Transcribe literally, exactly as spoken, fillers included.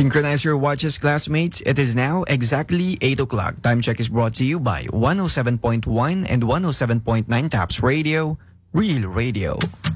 Synchronize your watches, classmates. It is now exactly eight o'clock. Time check is brought to you by one oh seven point one and one oh seven point nine Taps Radio, Real Radio.